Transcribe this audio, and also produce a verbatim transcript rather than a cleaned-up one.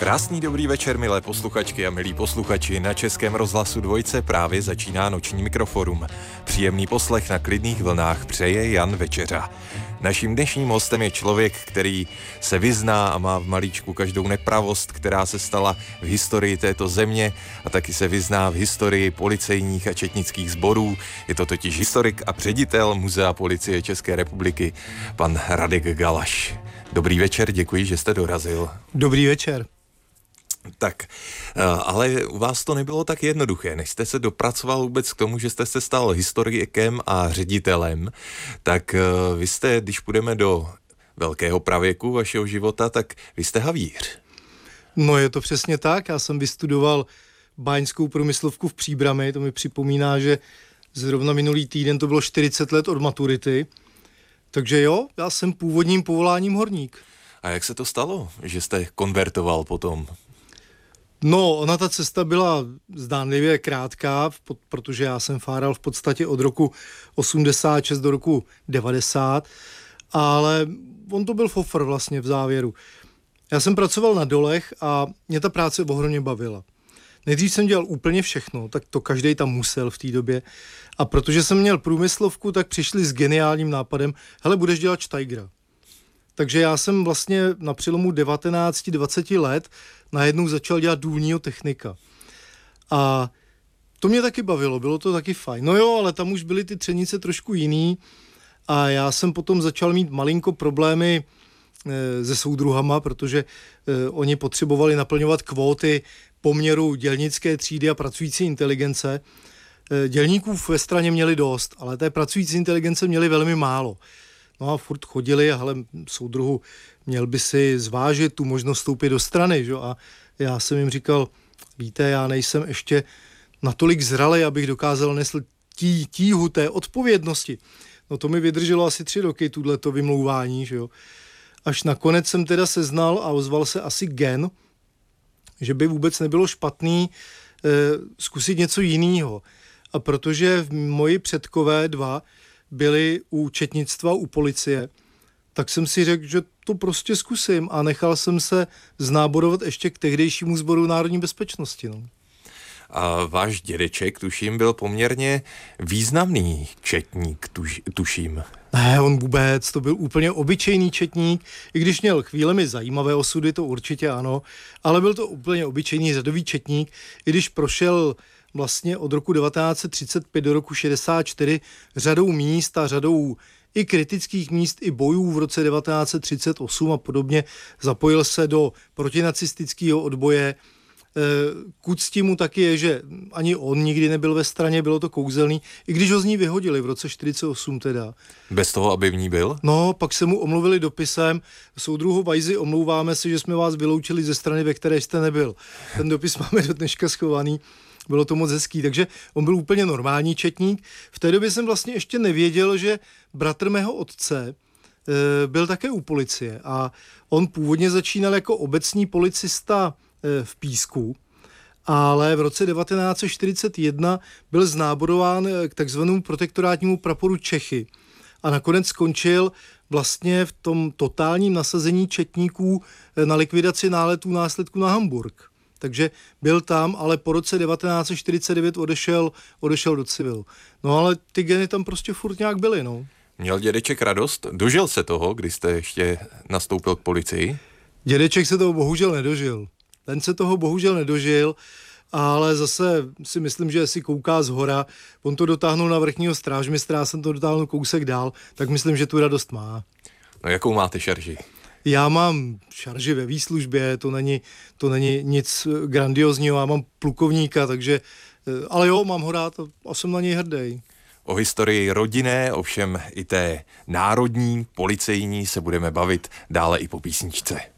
Krásný dobrý večer, milé posluchačky a milí posluchači. Na Českém rozhlasu Dvojce právě začíná noční mikroforum. Příjemný poslech na klidných vlnách přeje Jan Večeřa. Naším dnešním hostem je člověk, který se vyzná a má v malíčku každou nepravost, která se stala v historii této země, a taky se vyzná v historii policejních a četnických sborů. Je to totiž historik a ředitel Muzea policie České republiky, pan Radek Galaš. Dobrý večer, děkuji, že jste dorazil. Dobrý večer. Tak, ale u vás to nebylo tak jednoduché. Než jste se dopracoval vůbec k tomu, že jste se stal historikem a ředitelem, tak vy jste, když půjdeme do velkého pravěku vašeho života, tak vy jste havíř. No je to přesně tak. Já jsem vystudoval báňskou průmyslovku v Příbrami. To mi připomíná, že zrovna minulý týden to bylo čtyřicet let od maturity. Takže jo, já jsem původním povoláním horník. A jak se to stalo, že jste konvertoval potom? No, ona ta cesta byla zdánlivě krátká, protože já jsem fáral v podstatě od roku osmdesát šest do roku devadesát, ale on to byl fofr vlastně v závěru. Já jsem pracoval na dolech a mě ta práce ohromně bavila. Nejdřív jsem dělal úplně všechno, tak to každej tam musel v té době. A protože jsem měl průmyslovku, tak přišli s geniálním nápadem, hele, budeš dělat štajgra. Takže já jsem vlastně na přelomu devatenáct dvacet let najednou začal dělat důlního technika. A to mě taky bavilo, bylo to taky fajn. No jo, ale tam už byly ty třenice trošku jiný a já jsem potom začal mít malinko problémy e, se soudruhama, protože e, oni potřebovali naplňovat kvóty poměru dělnické třídy a pracující inteligence. E, dělníků ve straně měli dost, ale té pracující inteligence měli velmi málo. No a furt chodili, hele, soudruhu, měl by si zvážit tu možnost vstoupit do strany, že? A já jsem jim říkal, víte, já nejsem ještě natolik zralej, abych dokázal nesl tí, tíhu té odpovědnosti. No to mi vydrželo asi tři roky, tuto vymlouvání, že jo. Až nakonec jsem teda seznal a ozval se asi gen, že by vůbec nebylo špatný eh, zkusit něco jiného. A protože moji předkové dva byli u četnictva, u policie, tak jsem si řekl, že to prostě zkusím a nechal jsem se znáborovat ještě k tehdejšímu sboru národní bezpečnosti. No. A váš dědeček, tuším, byl poměrně významný četník, tuž, tuším. Ne, on vůbec, to byl úplně obyčejný četník, i když měl chvílemi zajímavé osudy, to určitě ano, ale byl to úplně obyčejný řadový četník, i když prošel vlastně od roku devatenáct třicet pět do roku šedesát čtyři řadou míst a řadou i kritických míst, i bojů v roce devatenáct třicet osm a podobně. Zapojil se do protinacistického odboje. K úcti mu taky je, že ani on nikdy nebyl ve straně, bylo to kouzelný, i když ho z ní vyhodili v roce čtyřicet osm teda. Bez toho, aby v ní byl? No, pak se mu omluvili dopisem, soudruhu Vajzy, omlouváme se, že jsme vás vyloučili ze strany, ve které jste nebyl. Ten dopis máme do dneška schovaný. Bylo to moc hezký, takže on byl úplně normální četník. V té době jsem vlastně ještě nevěděl, že bratr mého otce e, byl také u policie a on původně začínal jako obecní policista e, v Písku, ale v roce devatenáct čtyřicet jedna byl znáborován k takzvanému protektorátnímu praporu Čechy a nakonec skončil vlastně v tom totálním nasazení četníků na likvidaci náletů následků na Hamburg. Takže byl tam, ale po roce devatenáct čtyřicet devět odešel, odešel do civilu. No ale ty geny tam prostě furt nějak byly, no. Měl dědeček radost? Dožil se toho, když jste ještě nastoupil k policii? Dědeček se toho bohužel nedožil. Ten se toho bohužel nedožil, ale zase si myslím, že si kouká z hora. On to dotáhnul na vrchního strážmistra, já jsem to dotáhnul kousek dál, tak myslím, že tu radost má. No jakou máte šarži? Já mám šarži ve výslužbě, to není, to není nic grandiozního, já mám plukovníka, takže, ale jo, mám ho rád a jsem na něj hrdý. O historii rodinné, ovšem i té národní, policejní se budeme bavit dále i po písničce.